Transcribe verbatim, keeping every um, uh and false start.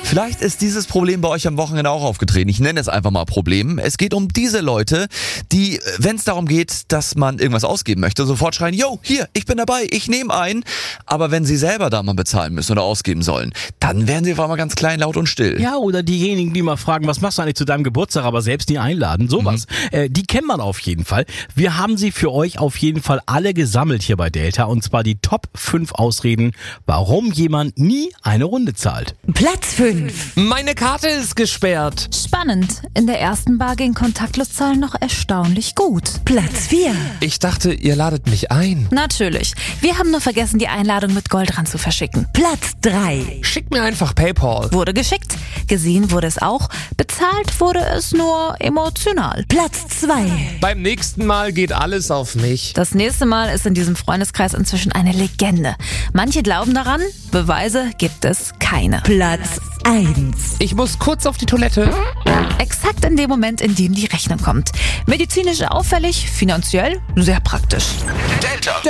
Vielleicht ist dieses Problem bei euch am Wochenende auch aufgetreten. Ich nenne es einfach mal Problem. Es geht um diese Leute, die, wenn es darum geht, dass man irgendwas ausgeben möchte, sofort schreien, yo, hier, ich bin dabei, ich nehme ein. Aber wenn sie selber da mal bezahlen müssen oder ausgeben sollen, dann werden sie auf einmal ganz klein, laut und still. Ja, oder diejenigen, die mal fragen, was machst du eigentlich zu deinem Geburtstag, aber selbst nie einladen, sowas. Mhm. Äh, die kennt man auf jeden Fall. Wir haben sie für euch auf jeden Fall alle gesammelt hier bei Delta, und zwar die Top fünf Ausreden, warum jemand nie eine Runde zahlt. Platz fünf. Meine Karte ist gesperrt. Spannend. In der ersten Bar ging Kontaktloszahlen noch erstaunlich gut. Platz vier. Ich dachte, ihr ladet mich ein. Natürlich. Wir haben nur vergessen, die Einladung mit Gold ran zu verschicken. Platz drei. Schickt mir einfach PayPal. Wurde geschickt. Gesehen wurde es auch. Bezahlt wurde es nur emotional. Platz zwei. Beim nächsten Mal geht alles auf mich. Das nächste Mal ist in diesem Freundeskreis inzwischen eine Legende. Manche glauben daran, Beweise gibt es keine. Platz eins. Ich muss kurz auf die Toilette. Exakt in dem Moment, in dem die Rechnung kommt. Medizinisch auffällig, finanziell sehr praktisch. Delta.